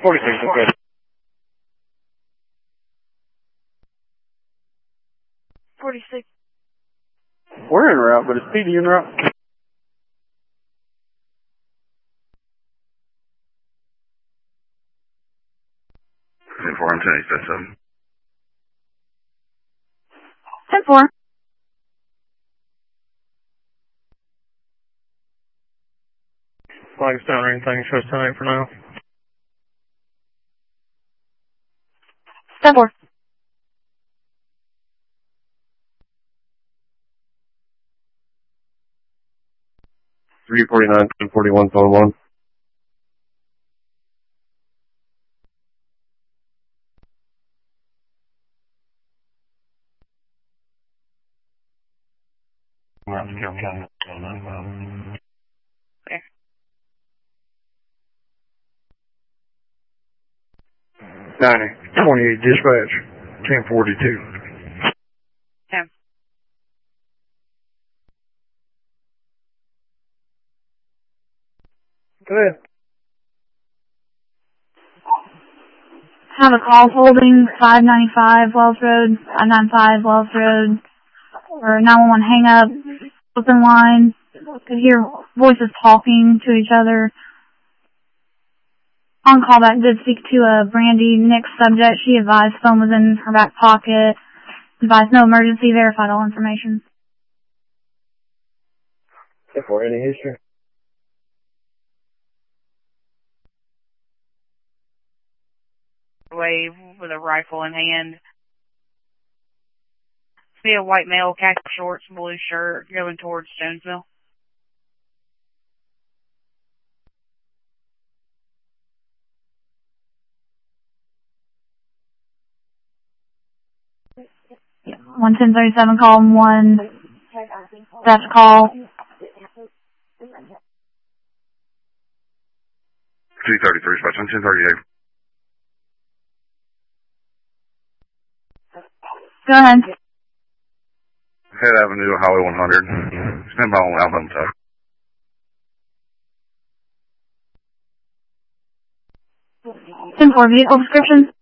46, okay. We're en route, but is PD en route? 10-4, I'm 10-8, 10-4. Flagstone or anything, shows 10-8 for now. 10-4. $349, $241, phone 1. Okay. 28 dispatch, 1042. 10. Go ahead. Have a call holding 595 Wells Road, 595 Wells Road, or 911 hang up, open line. Could hear voices talking to each other. On callback did speak to Brandy, Nick's subject. She advised phone was in her back pocket. Advised no emergency, verified all information. For any history? Wave with a rifle in hand. See a white male, khaki shorts, blue shirt, going towards Jonesville. Yeah. 11037, call 1. That's call. 233, dispatch, I'm 1038. Go ahead. Head Avenue, Highway 100. Stand by on Alabama time. 10-4, vehicle description.